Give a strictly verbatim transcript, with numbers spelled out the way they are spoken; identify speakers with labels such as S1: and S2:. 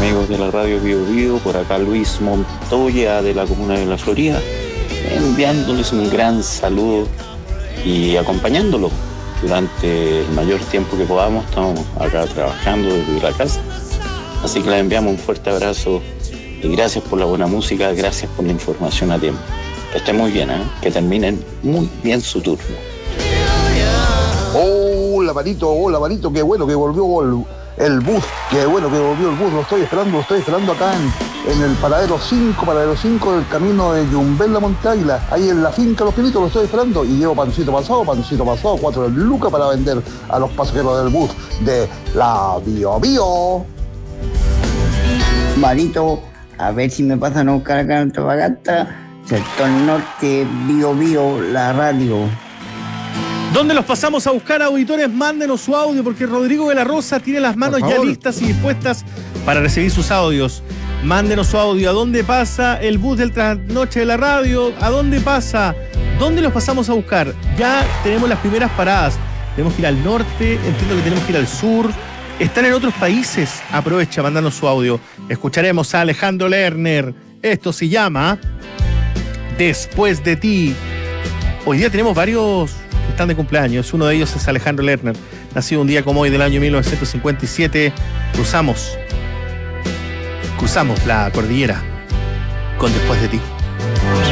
S1: amigos de la radio Bio Bio, por acá Luis Montoya de la comuna de La Florida, enviándoles un gran saludo y acompañándolo durante el mayor tiempo que podamos. Estamos acá trabajando desde la casa, así que les enviamos un fuerte abrazo y gracias por la buena música, gracias por la información a tiempo. Que estén muy bien, ¿eh? Que terminen muy bien su turno.
S2: Hola, Marito, hola, Marito, qué bueno que volvió el, el bus, qué bueno que volvió el bus, lo estoy esperando, lo estoy esperando acá en, en el paradero cinco, paradero cinco del camino de Yumbel, la Monte Águila, ahí en la finca Los Pinitos, lo estoy esperando y llevo pancito pasado, pancito pasado, cuatro lucas para vender a los pasajeros del bus de la Bio Bio.
S3: Marito, a ver si me pasan a buscar acá en Antofagasta, sector norte, Bio Bio, la radio.
S4: ¿Dónde los pasamos a buscar, auditores? Mándenos su audio, porque Rodrigo de la Rosa tiene las manos ya listas y dispuestas para recibir sus audios. Mándenos su audio. ¿A dónde pasa el bus del trasnoche de la radio? ¿A dónde pasa? ¿Dónde los pasamos a buscar? Ya tenemos las primeras paradas. Tenemos que ir al norte, entiendo que tenemos que ir al sur. Están en otros países. Aprovecha, mándanos su audio. Escucharemos a Alejandro Lerner. Esto se llama Después de ti. Hoy día tenemos varios que están de cumpleaños. Uno de ellos es Alejandro Lerner, nacido un día como hoy del año mil novecientos cincuenta y siete. Cruzamos, cruzamos la cordillera con Después de ti.